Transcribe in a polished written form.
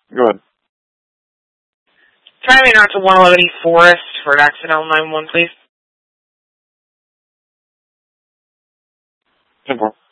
Go ahead. Driving out to 111 East Forest for an accidental 911, please. 10-4.